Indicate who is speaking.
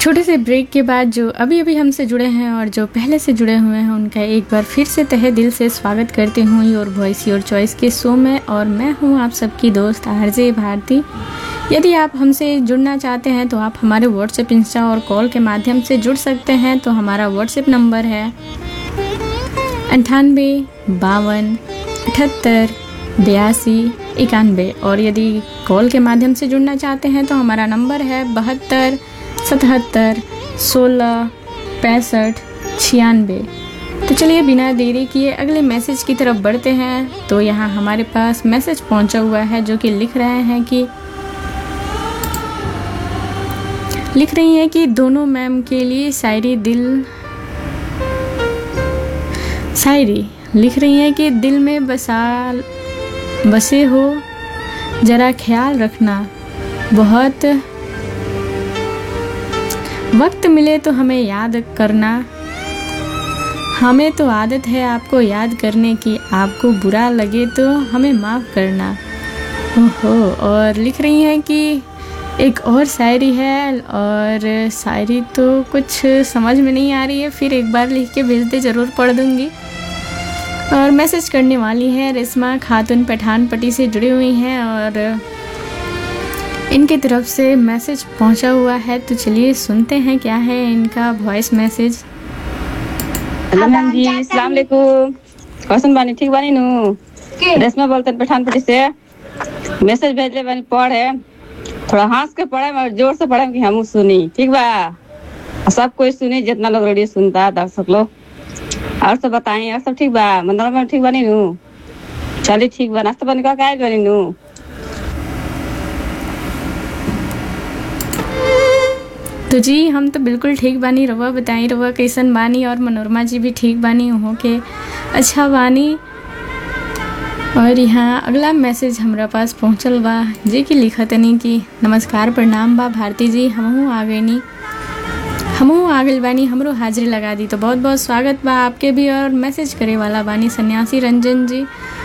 Speaker 1: छोटे से ब्रेक के बाद जो अभी अभी हमसे जुड़े हैं और जो पहले से जुड़े हुए हैं उनका एक बार फिर से तहे दिल से स्वागत करती हूँ योर वॉइस योर चॉइस के शो में। और मैं हूँ आप सबकी दोस्त आरजे भारती। यदि आप हमसे जुड़ना चाहते हैं तो आप हमारे व्हाट्सएप, इंस्टा और कॉल के माध्यम से जुड़ सकते हैं। तो हमारा व्हाट्सएप नंबर है 98 52 78 82 91। और यदि कॉल के माध्यम से जुड़ना चाहते हैं तो हमारा नंबर है 72 77 16 65 96। तो चलिए बिना देरी किए अगले मैसेज की तरफ बढ़ते हैं। तो यहाँ हमारे पास मैसेज पहुँचा हुआ है जो कि लिख रही हैं कि दोनों मैम के लिए शायरी लिख रही हैं कि दिल में बसे हो ज़रा ख्याल रखना, बहुत वक्त मिले तो हमें याद करना, हमें तो आदत है आपको याद करने की, आपको बुरा लगे तो हमें माफ़ करना। ओहो। और लिख रही हैं कि एक और शायरी है और शायरी तो कुछ समझ में नहीं आ रही है, फिर एक बार लिख के भेज दे, ज़रूर पढ़ दूँगी। और मैसेज करने वाली है रेशमा खातून पठानपट्टी से जुड़ी हुई हैं और इनकी तरफ से मैसेज पहुंचा हुआ है। तो चलिए सुनते हैं क्या है इनका वॉइस मैसेज।
Speaker 2: हेलो मैम जी, अस्सलाम वालेकुम। कैसन बानी? ठीक बानी नु? रेशमा बोलते पठानपट्टी से। मैसेज भेजले बानी, पढ़े थोड़ा हंस के पढ़े और जोर से पढ़े कि हम सुनी, ठीक बा? सब कोई सुनी, जितना लोग रेडियो सुनता दर्शक लोग। और सब बताएं, और सब ठीक बा? मंदिर में ठीक बानी नु? चलिए ठीक बा। नाश्ता पानी का आयल बानी नु?
Speaker 1: तो जी हम तो बिल्कुल ठीक बानी। रवा बताई रवा कैसन बानी? और मनोरमा जी भी ठीक बानी हो के अच्छा बानी। और यहाँ अगला मैसेज हमारा पास पहुँचल बा जी की लिखत नहीं कि नमस्कार प्रणाम बा भारती जी, हमहू आ गइल बानी, हमरो हाजिरी लगा दी। तो बहुत बहुत स्वागत बा आपके भी। और मैसेज करे वाला बानी सन्यासी रंजन जी।